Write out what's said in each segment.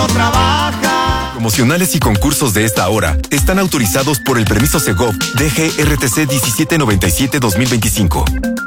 no trabaja. Promocionales y concursos de esta hora están autorizados por el permiso Segov DGRTC 1797-2025.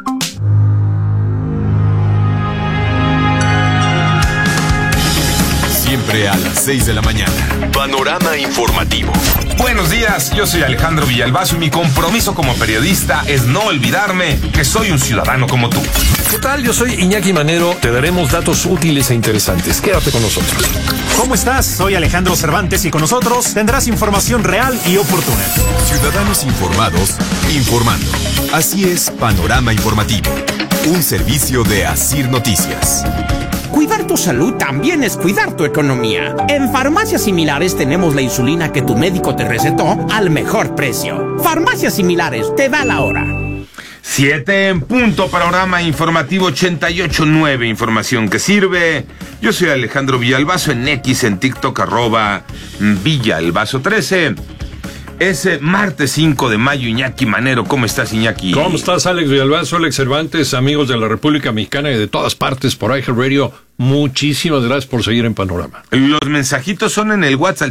Siempre a las 6 de la mañana. Panorama informativo. Buenos días, yo soy Alejandro Villalbazo y mi compromiso como periodista es no olvidarme que soy un ciudadano como tú. ¿Qué tal? Yo soy Iñaki Manero. Te daremos datos útiles e interesantes. Quédate con nosotros. ¿Cómo estás? Soy Alejandro Cervantes y con nosotros tendrás información real y oportuna. Ciudadanos informados, informando. Así es Panorama Informativo. Un servicio de Asir Noticias. Cuidar tu salud también es cuidar tu economía. En Farmacias Similares tenemos la insulina que tu médico te recetó al mejor precio. Farmacias Similares, te da la hora. 7 en punto, Panorama Informativo 88.9, información que sirve. Yo soy Alejandro Villalbazo, en X, en TikTok, @Villalbazo13. Es martes 5 de mayo, Iñaki Manero. ¿Cómo estás, Iñaki? ¿Cómo estás, Alex Villalbazo, Alex Cervantes, amigos de la República Mexicana y de todas partes por iHeartRadio? Muchísimas gracias por seguir en Panorama. Los mensajitos son en el WhatsApp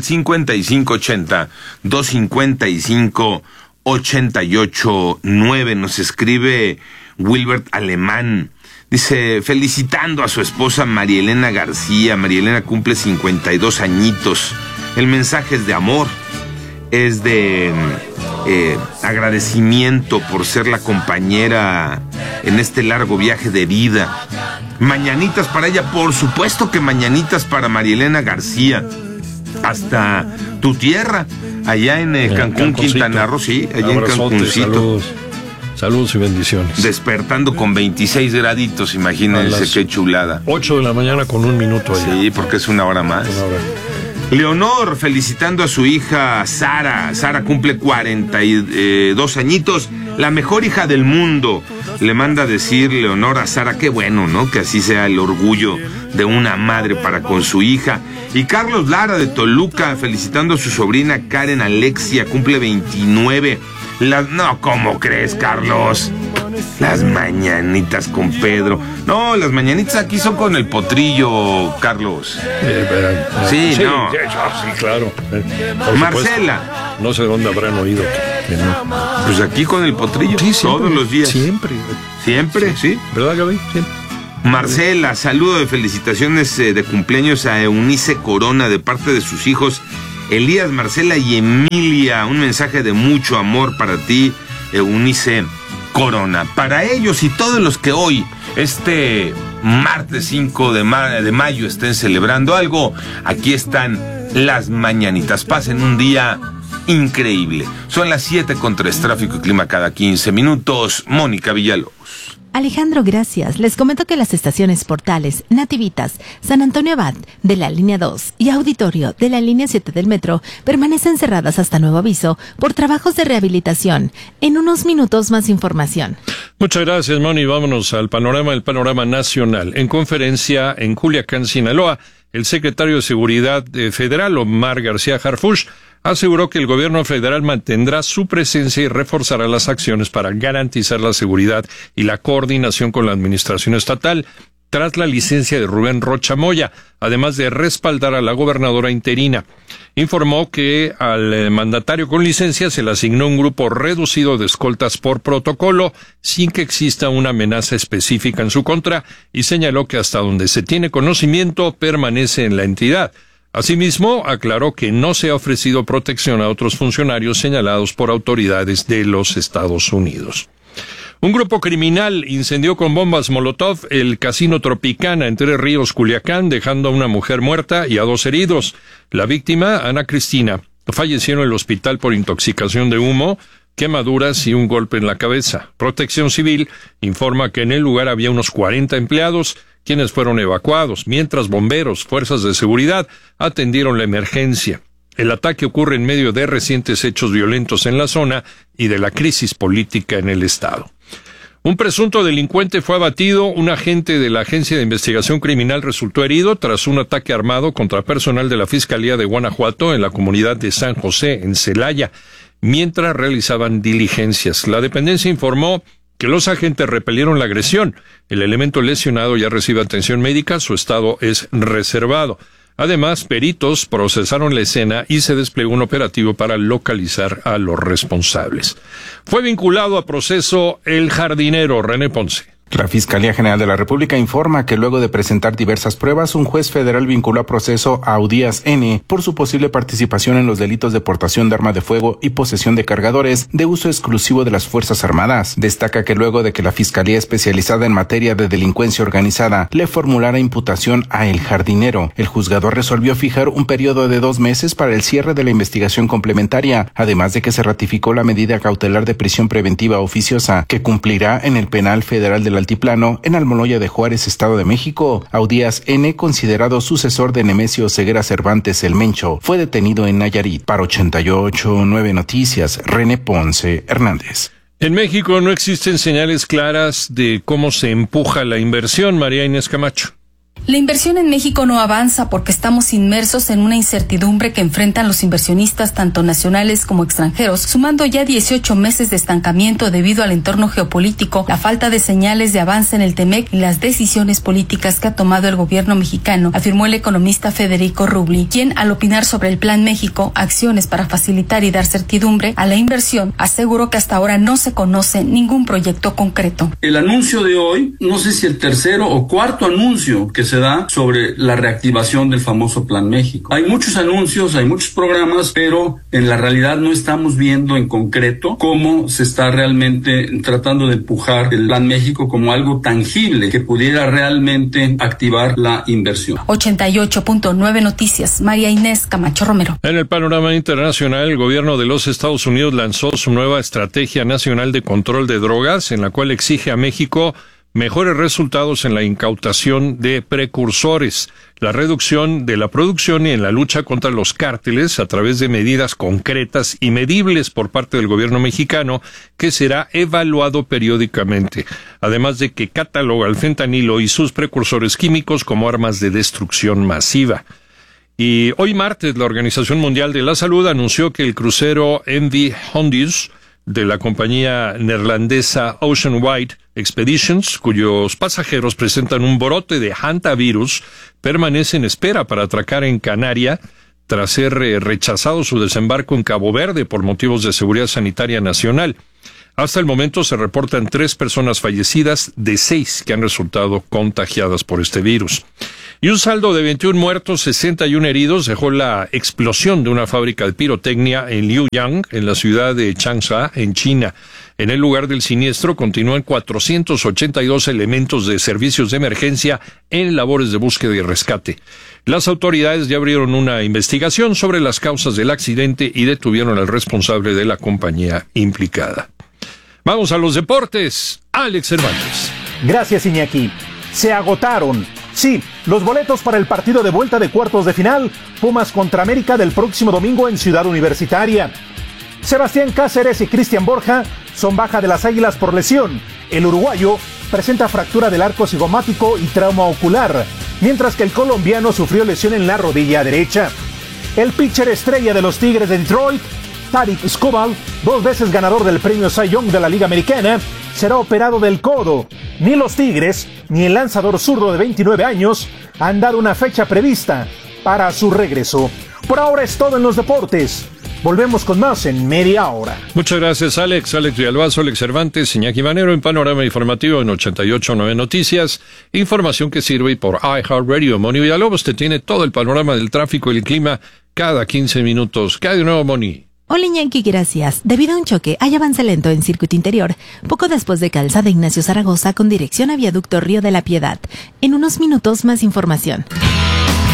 5580-255-88.9. Nos escribe Wilbert Alemán. Dice, felicitando a su esposa María Elena García. María Elena cumple 52 añitos. El mensaje es de amor. Es de agradecimiento por ser la compañera en este largo viaje de vida. Mañanitas para ella, por supuesto que mañanitas para María Elena García. Hasta tu tierra, allá en Cancún, Quintana Roo, sí, allá en Cancuncito. Saludos y bendiciones. Despertando con 26 graditos, imagínense qué chulada. 8 de la mañana con 1 minuto allá. Sí, porque es una hora más. Una hora. Leonor, felicitando a su hija Sara. Sara cumple 42 añitos, la mejor hija del mundo. Le manda a decir Leonor a Sara, qué bueno, ¿no? Que así sea el orgullo de una madre para con su hija. Y Carlos Lara de Toluca, felicitando a su sobrina Karen Alexia, cumple 29. No, ¿cómo crees, Carlos? Las mañanitas con Pedro. No, las mañanitas aquí son con el potrillo, Carlos. Sí, no. Sí, claro. Marcela. No sé dónde habrán oído que no. Pues aquí con el potrillo, sí, siempre, todos los días. Siempre. Siempre, sí. ¿Verdad, Gaby? Siempre. Marcela, saludo de felicitaciones de cumpleaños a Eunice Corona de parte de sus hijos Elías, Marcela y Emilia. Un mensaje de mucho amor para ti, Eunice Corona. Para ellos y todos los que hoy, este martes 5 de mayo, estén celebrando algo, aquí están las mañanitas. Pasen un día increíble. Son las 7:03, tráfico y clima cada 15 minutos. Mónica Villalobos. Alejandro, gracias. Les comento que las estaciones Portales, Nativitas, San Antonio Abad de la línea 2 y Auditorio de la línea 7 del metro permanecen cerradas hasta nuevo aviso por trabajos de rehabilitación. En unos minutos más información. Muchas gracias, Moni. Vámonos al panorama, el panorama nacional. En conferencia en Culiacán, Sinaloa, el secretario de Seguridad Federal, Omar García Harfuch, aseguró que el gobierno federal mantendrá su presencia y reforzará las acciones para garantizar la seguridad y la coordinación con la administración estatal tras la licencia de Rubén Rocha Moya, además de respaldar a la gobernadora interina. Informó que al mandatario con licencia se le asignó un grupo reducido de escoltas por protocolo, sin que exista una amenaza específica en su contra, y señaló que hasta donde se tiene conocimiento permanece en la entidad. Asimismo, aclaró que no se ha ofrecido protección a otros funcionarios señalados por autoridades de los Estados Unidos. Un grupo criminal incendió con bombas Molotov el Casino Tropicana en Tres Ríos, Culiacán, dejando a una mujer muerta y a 2 heridos. La víctima, Ana Cristina, falleció en el hospital por intoxicación de humo, quemaduras y un golpe en la cabeza. Protección Civil informa que en el lugar había unos 40 empleados, quienes fueron evacuados, mientras bomberos, fuerzas de seguridad, atendieron la emergencia. El ataque ocurre en medio de recientes hechos violentos en la zona y de la crisis política en el estado. Un presunto delincuente fue abatido. Un agente de la Agencia de Investigación Criminal resultó herido tras un ataque armado contra personal de la Fiscalía de Guanajuato en la comunidad de San José, en Celaya, mientras realizaban diligencias. La dependencia informó que los agentes repelieron la agresión. El elemento lesionado ya recibe atención médica, su estado es reservado. Además, peritos procesaron la escena y se desplegó un operativo para localizar a los responsables. Fue vinculado a proceso el jardinero René Ponce. La Fiscalía General de la República informa que luego de presentar diversas pruebas, un juez federal vinculó a proceso a Audías N. por su posible participación en los delitos de portación de arma de fuego y posesión de cargadores de uso exclusivo de las Fuerzas Armadas. Destaca que luego de que la Fiscalía especializada en materia de delincuencia organizada le formulara imputación a el jardinero, el juzgador resolvió fijar un periodo de 2 meses para el cierre de la investigación complementaria, además de que se ratificó la medida cautelar de prisión preventiva oficiosa que cumplirá en el Penal Federal del Altiplano en Almoloya de Juárez, Estado de México. Audías N., considerado sucesor de Nemesio Ceguera Cervantes el Mencho, fue detenido en Nayarit. Para 88.9 Noticias, René Ponce Hernández. En México no existen señales claras de cómo se empuja la inversión. María Inés Camacho. La inversión en México no avanza porque estamos inmersos en una incertidumbre que enfrentan los inversionistas tanto nacionales como extranjeros, sumando ya 18 meses de estancamiento debido al entorno geopolítico, la falta de señales de avance en el TEMEC y las decisiones políticas que ha tomado el gobierno mexicano, afirmó el economista Federico Rubli, quien al opinar sobre el Plan México, acciones para facilitar y dar certidumbre a la inversión, aseguró que hasta ahora no se conoce ningún proyecto concreto. El anuncio de hoy, no sé si el tercero o cuarto anuncio que se da sobre la reactivación del famoso Plan México. Hay muchos anuncios, hay muchos programas, pero en la realidad no estamos viendo en concreto cómo se está realmente tratando de empujar el Plan México como algo tangible que pudiera realmente activar la inversión. 88.9 Noticias, María Inés Camacho Romero. En el panorama internacional, el gobierno de los Estados Unidos lanzó su nueva Estrategia Nacional de Control de Drogas, en la cual exige a México mejores resultados en la incautación de precursores, la reducción de la producción y en la lucha contra los cárteles a través de medidas concretas y medibles por parte del gobierno mexicano, que será evaluado periódicamente, además de que cataloga el fentanilo y sus precursores químicos como armas de destrucción masiva. Y hoy martes, la Organización Mundial de la Salud anunció que el crucero MV Hondius de la compañía neerlandesa Ocean Wide Expeditions, cuyos pasajeros presentan un brote de hantavirus, permanece en espera para atracar en Canarias tras ser rechazado su desembarco en Cabo Verde por motivos de seguridad sanitaria nacional. Hasta el momento se reportan 3 personas fallecidas de 6 que han resultado contagiadas por este virus. Y un saldo de 21 muertos, 61 heridos dejó la explosión de una fábrica de pirotecnia en Liuyang, en la ciudad de Changsha, en China. En el lugar del siniestro continúan 482 elementos de servicios de emergencia en labores de búsqueda y rescate. Las autoridades ya abrieron una investigación sobre las causas del accidente y detuvieron al responsable de la compañía implicada. Vamos a los deportes. Alex Cervantes. Gracias, Iñaki. Se agotaron. Sí, los boletos para el partido de vuelta de cuartos de final, Pumas contra América, del próximo domingo en Ciudad Universitaria. Sebastián Cáceres y Cristian Borja son baja de las Águilas por lesión. El uruguayo presenta fractura del arco cigomático y trauma ocular, mientras que el colombiano sufrió lesión en la rodilla derecha. El pitcher estrella de los Tigres de Detroit, Tarik Skubal, 2 veces ganador del premio Cy Young de la Liga Americana, será operado del codo. Ni los Tigres, ni el lanzador zurdo de 29 años han dado una fecha prevista para su regreso. Por ahora es todo en los deportes. Volvemos con más en media hora. Muchas gracias, Alex. Alex Villalbazo, Alex Cervantes, Iñaki Manero en Panorama Informativo en 88.9 Noticias. Información que sirve por iHeartRadio. Moni Villalobos te tiene todo el panorama del tráfico y el clima cada 15 minutos. ¿Qué hay de nuevo, Moni? Hola, Iñaki, gracias. Debido a un choque, hay avance lento en circuito interior, poco después de Calzada Ignacio Zaragoza con dirección a Viaducto Río de la Piedad. En unos minutos, más información.